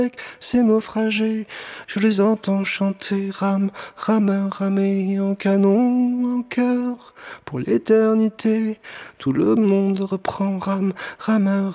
ces naufragés, je les entends chanter, rame, rameur, ramer en canon, en chœur, pour l'éternité, tout le monde reprend, rame, rameur,